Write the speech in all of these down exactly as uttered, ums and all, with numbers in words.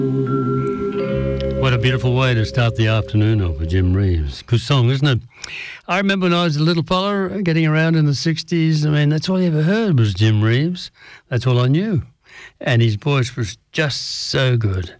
What a beautiful way to start the afternoon off with Jim Reeves. Good song, isn't it? I remember when I was a little fella getting around in the sixties, I mean, that's all I ever heard was Jim Reeves. That's all I knew. And his voice was just so good.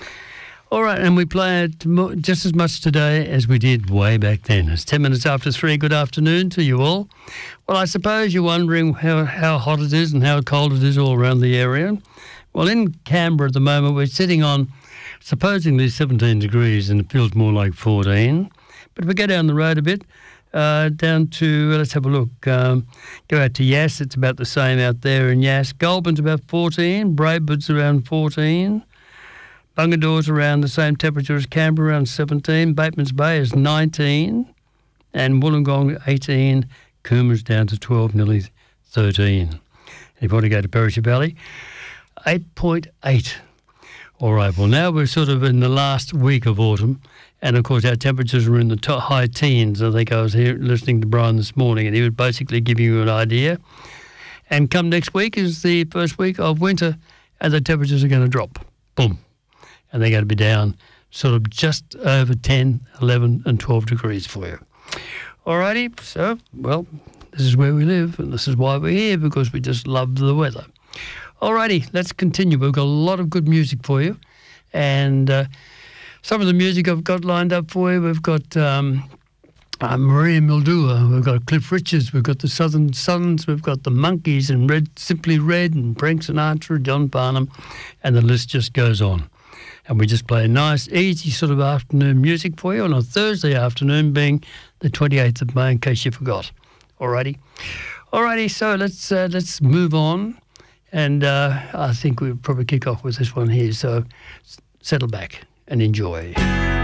All right, and we play it mo- just as much today as we did way back then. It's ten minutes after three. Good afternoon to you all. Well, I suppose you're wondering how, how hot it is and how cold it is all around the area. Well, in Canberra at the moment, we're sitting on supposedly seventeen degrees and it feels more like fourteen. But if we go down the road a bit, uh, down to, let's have a look, um, go out to Yass, it's about the same out there in Yass. Goulburn's about fourteen, Braidwood's around fourteen. Bungadore's around the same temperature as Canberra, around seventeen. Bateman's Bay is nineteen. And Wollongong, eighteen. Coomer's down to twelve, nearly thirteen. And if you want to go to Perisher Valley, eight point eight. All right, well, now we're sort of in the last week of autumn. And, of course, our temperatures are in the to- high teens. I think I was here listening to Brian this morning, and he was basically giving you an idea. And come next week is the first week of winter, and the temperatures are going to drop. Boom. And they're going to be down sort of just over ten, eleven and twelve degrees for you. All righty, so, well, this is where we live, and this is why we're here, because we just love the weather. All righty, let's continue. We've got a lot of good music for you. And uh, some of the music I've got lined up for you, we've got um, uh, Maria Mildua, we've got Cliff Richards, we've got the Southern Sons, we've got the Monkees and Red, Simply Red and Frank Sinatra, John Barnum, and the list just goes on. And we just play a nice, easy sort of afternoon music for you on a Thursday afternoon, being the twenty-eighth of May, in case you forgot. Alrighty. Alrighty, so let's uh, let's move on. And uh, I think we'll probably kick off with this one here. So s- settle back and enjoy.